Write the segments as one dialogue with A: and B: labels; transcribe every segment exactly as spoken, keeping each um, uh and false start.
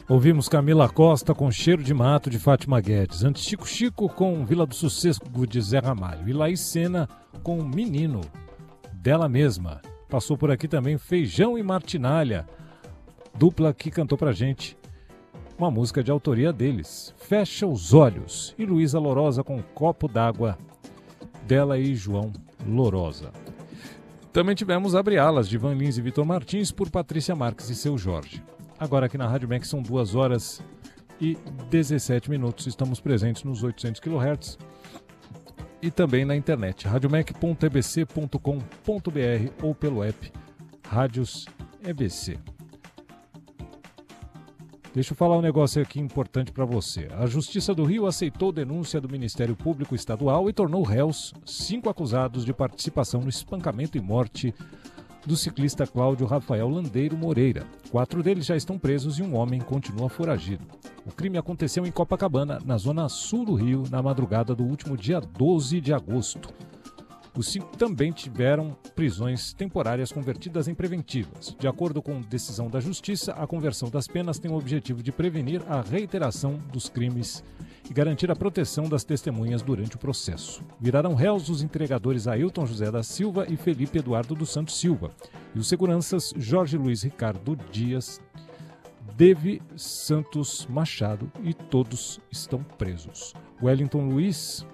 A: Ouvimos Camila Costa com Cheiro de Mato, de Fátima Guedes. Antes, Chico Chico com Vila do Sossego, de Zé Ramalho. E Laís Sena com Menino, dela mesma. Passou por aqui também Feijão e Martinalha, dupla que cantou pra gente uma música de autoria deles, Fecha os Olhos. E Luísa Lourosa com Copo d'Água, dela e João Lourosa. Também tivemos Abre Alas, de Van Lins e Vitor Martins, por Patrícia Marques e Seu Jorge. Agora aqui na Rádio M E C são duas horas e dezessete minutos. Estamos presentes nos oitocentos quilohertz e também na internet, radiomec ponto e b c ponto com ponto b r ou pelo app Rádios E B C. Deixa eu falar um negócio aqui importante para você. A Justiça do Rio aceitou denúncia do Ministério Público Estadual e tornou réus cinco acusados de participação no espancamento e morte do ciclista Cláudio Rafael Landeiro Moreira. Quatro deles já estão presos e um homem continua foragido. O crime aconteceu em Copacabana, na zona sul do Rio, na madrugada do último dia doze de agosto. Os cinco também tiveram prisões temporárias convertidas em preventivas. De acordo com decisão da Justiça, a conversão das penas tem o objetivo de prevenir a reiteração dos crimes e garantir a proteção das testemunhas durante o processo. Virarão réus os entregadores Ailton José da Silva e Felipe Eduardo dos Santos Silva e os seguranças Jorge Luiz Ricardo Dias, Devi Santos Machado, e todos estão presos. Wellington Luiz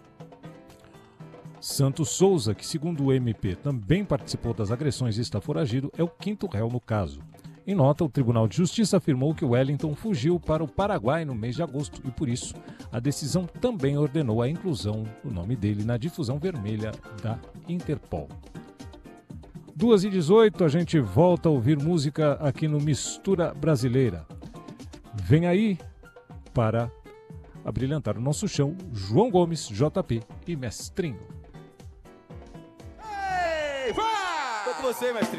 A: Santos Souza, que segundo o M P também participou das agressões e está foragido, é o quinto réu no caso. Em nota, o Tribunal de Justiça afirmou que Wellington fugiu para o Paraguai no mês de agosto e, por isso, a decisão também ordenou a inclusão do nome dele na difusão vermelha da Interpol. duas e dezoito, a gente volta a ouvir música aqui no Mistura Brasileira. Vem aí para abrilhantar o nosso chão, João Gomes, J P e Mestrinho.
B: Ei, vai! Tô com você, Mestrinho.